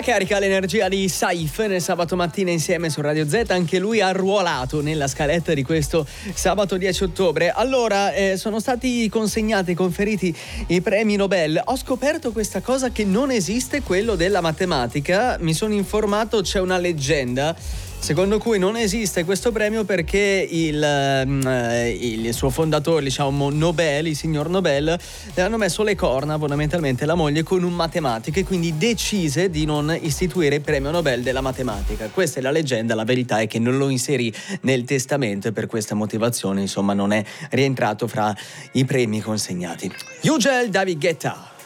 carica l'energia di Saif nel sabato mattina insieme su Radio Z, anche lui arruolato nella scaletta di questo sabato 10 ottobre. Allora, sono stati consegnati, conferiti i premi Nobel. Ho scoperto questa cosa che non esiste, quello della matematica. Mi sono informato, c'è una leggenda secondo cui non esiste questo premio perché il suo fondatore, diciamo Nobel, il signor Nobel, le hanno messo le corna fondamentalmente la moglie con un matematico e quindi decise di non istituire il premio Nobel della matematica. Questa è la leggenda, la verità è che non lo inserì nel testamento e per questa motivazione insomma non è rientrato fra i premi consegnati. Ugel David Guetta.